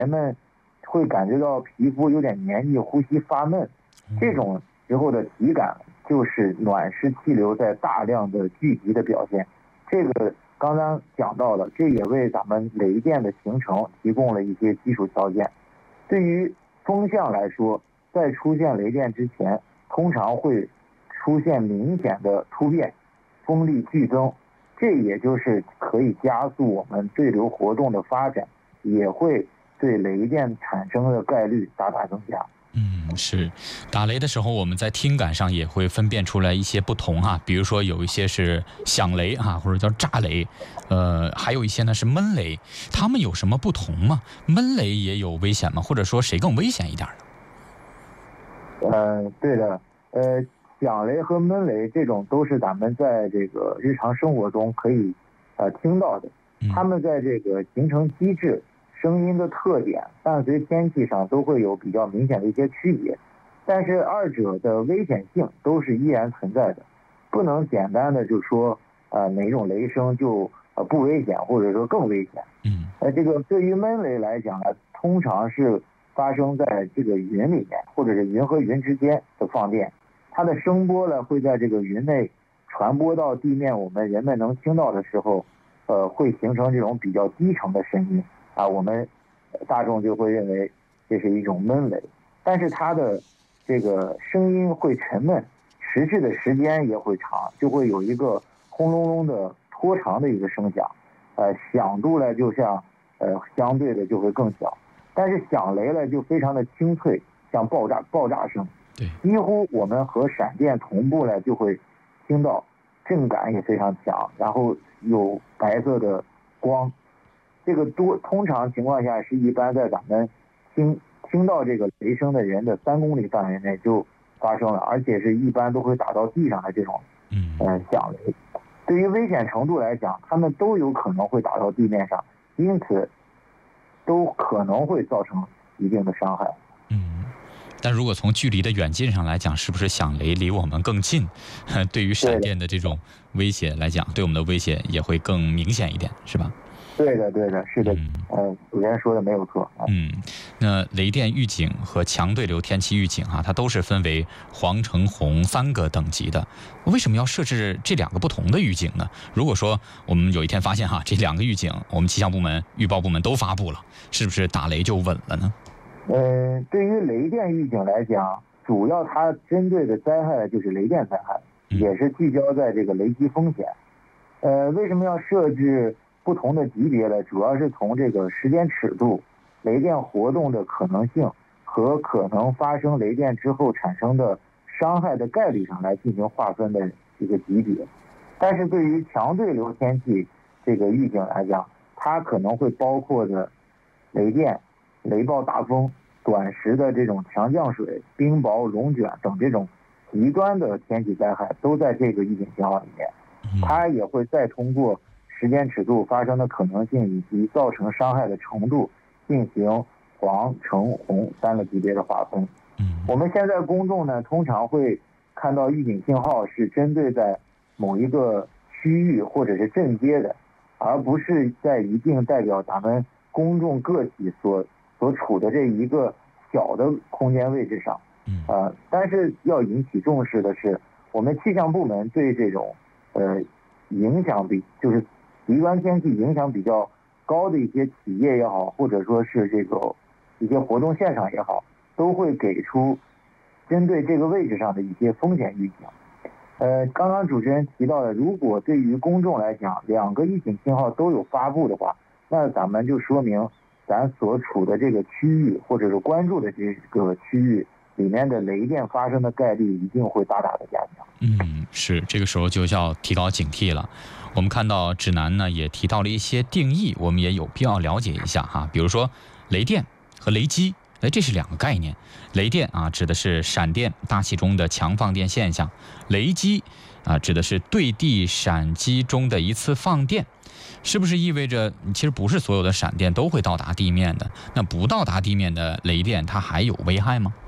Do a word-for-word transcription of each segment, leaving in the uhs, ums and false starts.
人们会感觉到皮肤有点黏腻，呼吸发闷，这种时候的体感就是暖湿气流在大量的聚集的表现。这个刚刚讲到了，这也为咱们雷电的形成提供了一些基础条件。对于风向来说，在出现雷电之前，通常会出现明显的突变，风力剧增，这也就是可以加速我们对流活动的发展，也会对雷电产生的概率大大增加。 嗯，是，打雷的时候，我们在听感上也会分辨出来一些不同哈，比如说有一些是响雷哈，或者叫炸雷，呃，还有一些呢是闷雷，它们有什么不同吗？闷雷也有危险吗？或者说谁更危险一点呢？ 呃，对的，呃，响雷和闷雷这种都是咱们在这个日常生活中可以呃听到的，它们在这个形成机制、声音的特点、伴随天气上都会有比较明显的一些区别，但是二者的危险性都是依然存在的，不能简单的就说呃哪种雷声就呃不危险，或者说更危险。 嗯， 呃，这个对于闷雷来讲呢，通常是发生在这个云里面，或者是云和云之间的放电，它的声波呢会在这个云内传播到地面，我们人们能听到的时候，呃，会形成这种比较低沉的声音啊，我们大众就会认为这是一种闷雷，但是它的这个声音会沉闷，持续的时间也会长，就会有一个轰隆隆的拖长的一个声响，呃，响度呢就像呃相对的就会更小。但是响雷呢就非常的清脆，像爆炸爆炸声，几乎我们和闪电同步呢就会听到，震感也非常强，然后有白色的光，这个多通常情况下是一般在咱们听听到这个雷声的人的三公里范围内就发生了，而且是一般都会打到地上的这种嗯、呃、响雷。对于危险程度来讲，他们都有可能会打到地面上，因此都可能会造成一定的伤害。 嗯，但如果从距离的远近上来讲，是不是响雷离我们更近？对于闪电的这种威胁来讲，对我们的威胁也会更明显一点，是吧？ 对的，对的，是的，嗯，呃，主持人说的没有错。 嗯，那雷电预警和强对流天气预警啊，它都是分为黄、橙、红三个等级的。为什么要设置这两个不同的预警呢？如果说我们有一天发现哈，这两个预警我们气象部门、预报部门都发布了，是不是打雷就稳了呢？ 呃，对于雷电预警来讲，主要它针对的灾害就是雷电灾害，也是聚焦在这个雷击风险。呃，为什么要设置不同的级别呢？主要是从这个时间尺度、雷电活动的可能性和可能发生雷电之后产生的伤害的概率上来进行划分的一个级别。但是对于强对流天气这个预警来讲，它可能会包括的雷电、雷暴大风、短时的这种强降水、冰雹、龙卷等这种极端的天气灾害都在这个预警信号里面。它也会再通过时间尺度发生的可能性以及造成伤害的程度进行黄、橙、红三个级别的划分。我们现在公众呢通常会看到预警信号是针对在某一个区域或者是镇街的，而不是在一定代表咱们公众个体所所处的这一个小的空间位置上。呃，但是要引起重视的是，我们气象部门对这种呃影响比就是极端天气影响比较高的一些企业也好，或者说是这个一些活动现场也好，都会给出针对这个位置上的一些风险预警。呃，刚刚主持人提到的，如果对于公众来讲，两个预警信号都有发布的话，那咱们就说明咱所处的这个区域或者是关注的这个区域里面的雷电发生的概率一定会大大的加强。 嗯，是，这个时候就要提高警惕了。我们看到指南呢也提到了一些定义，我们也有必要了解一下哈。比如说雷电和雷击，哎，这是两个概念。雷电啊指的是闪电大气中的强放电现象，雷击啊指的是对地闪击中的一次放电。是不是意味着其实不是所有的闪电都会到达地面的？那不到达地面的雷电它还有危害吗？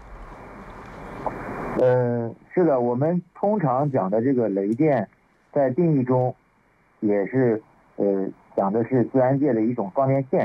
呃，是的，我们通常讲的这个雷电，在定义中，也是呃讲的是自然界的一种放电现象。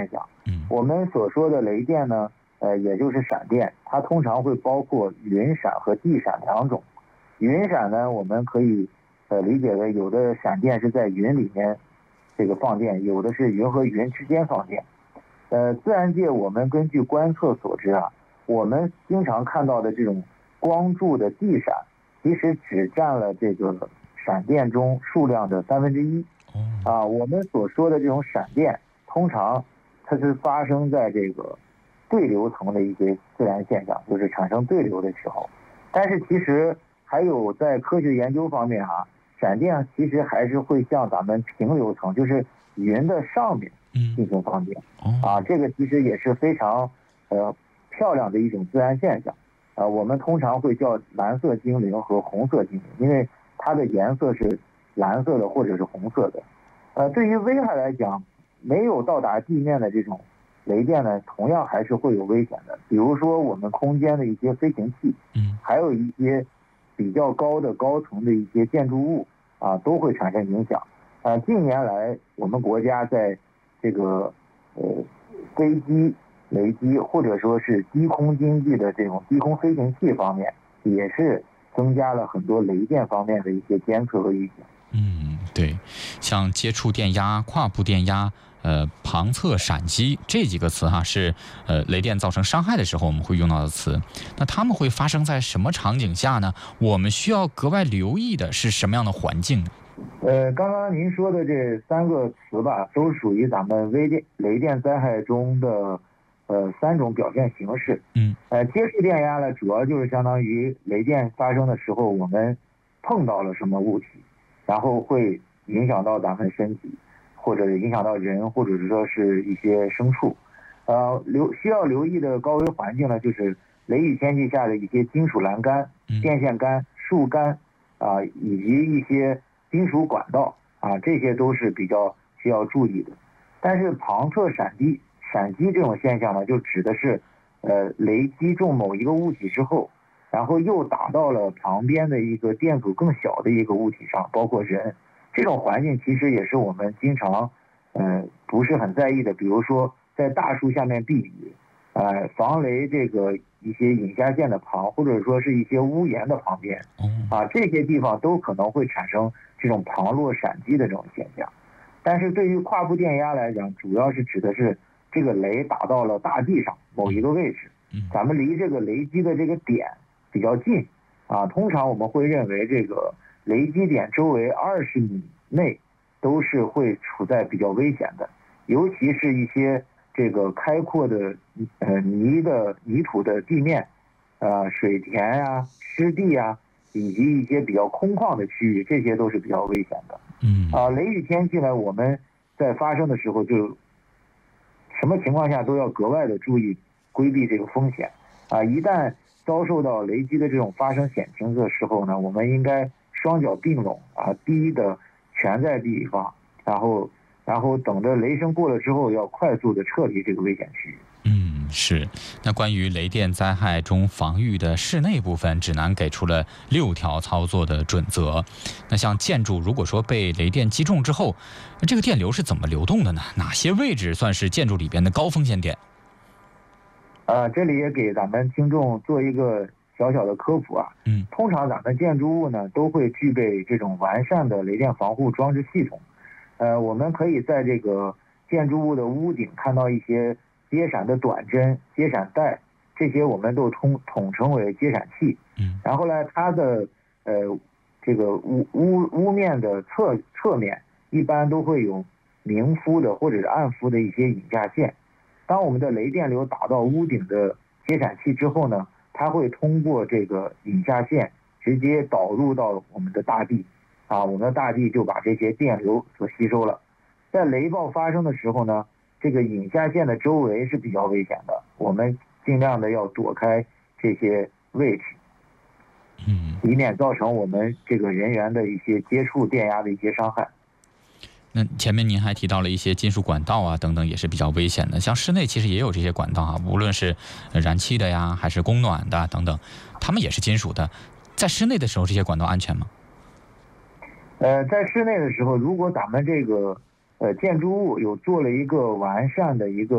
嗯， 我们所说的雷电呢，呃，也就是闪电，它通常会包括云闪和地闪两种。云闪呢，我们可以呃理解为有的闪电是在云里面这个放电，有的是云和云之间放电。呃，自然界我们根据观测所知啊，我们经常看到的这种光柱的地闪，其实只占了这个闪电中数量的三分之一。啊，我们所说的这种闪电，通常它是发生在这个对流层的一些自然现象，就是产生对流的时候。但是其实还有在科学研究方面啊，闪电其实还是会向咱们平流层，就是云的上面进行放电。啊，这个其实也是非常呃漂亮的一种自然现象。啊，我们通常会叫蓝色精灵和红色精灵，因为它的颜色是蓝色的或者是红色的。呃，对于危害来讲，没有到达地面的这种雷电呢，同样还是会有危险的。比如说我们空间的一些飞行器， 嗯， 还有一些比较高的高层的一些建筑物啊，都会产生影响。呃，近年来我们国家在这个呃飞机、雷击或者说是低空经济的这种低空飞行器方面，也是增加了很多雷电方面的一些监测和预警。 嗯，对，像接触电压、跨步电压、呃旁侧闪击这几个词哈，是呃雷电造成伤害的时候我们会用到的词。那它们会发生在什么场景下呢？我们需要格外留意的是什么样的环境呢？ 呃，刚刚您说的这三个词吧，都属于咱们微电雷电灾害中的呃三种表现形式。 嗯， 呃，接触电压呢，主要就是相当于雷电发生的时候，我们碰到了什么物体，然后会影响到咱们身体，或者影响到人，或者是说是一些牲畜。呃，留需要留意的高危环境呢，就是雷雨天气下的一些金属栏杆、电线杆、树干啊、以及一些金属管道啊，这些都是比较需要注意的。但是旁侧闪击、闪击这种现象呢，就指的是呃雷击中某一个物体之后，然后又打到了旁边的一个电阻更小的一个物体上，包括人。这种环境其实也是我们经常呃不是很在意的，比如说在大树下面避雨，呃防雷这个一些引下线的旁，或者说是一些屋檐的旁边，啊这些地方都可能会产生这种旁落闪击的这种现象。但是对于跨步电压来讲，主要是指的是这个雷打到了大地上某一个位置，咱们离这个雷击的这个点比较近啊，通常我们会认为这个雷击点周围二十米内都是会处在比较危险的，尤其是一些这个开阔的呃泥的泥土的地面，呃水田啊、湿地啊，以及一些比较空旷的区域，这些都是比较危险的。 嗯啊，雷雨天气呢，我们在发生的时候就什么情况下都要格外的注意规避这个风险啊！一旦遭受到雷击的这种发生险情的时候呢，我们应该双脚并拢啊，低的全在地方，然后然后等着雷声过了之后，要快速的撤离这个危险区域。 嗯，是。那关于雷电灾害中防御的室内部分，指南给出了六条操作的准则。那像建筑，如果说被雷电击中之后，这个电流是怎么流动的呢？哪些位置算是建筑里边的高风险点？ 呃，这里也给咱们听众做一个小小的科普啊。 嗯， 通常咱们建筑物呢都会具备这种完善的雷电防护装置系统。呃，我们可以在这个建筑物的屋顶看到一些接闪的短针、接闪带，这些我们都统统称为接闪器。 嗯， 然后呢，它的呃这个屋屋屋面的侧侧面一般都会有明敷的或者是暗敷的一些引下线。当我们的雷电流打到屋顶的接闪器之后呢，它会通过这个引下线直接导入到我们的大地，啊，我们的大地就把这些电流所吸收了。在雷暴发生的时候呢，这个引下线的周围是比较危险的，我们尽量的要躲开这些位置， 嗯， 以免造成我们这个人员的一些接触电压的一些伤害。 那前面您还提到了一些金属管道啊等等，也是比较危险的。像室内其实也有这些管道啊，无论是燃气的呀，还是供暖的等等，它们也是金属的。在室内的时候，这些管道安全吗？ 呃，在室内的时候，如果咱们这个呃建筑物有做了一个完善的一个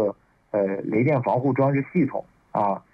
呃雷电防护装置系统啊，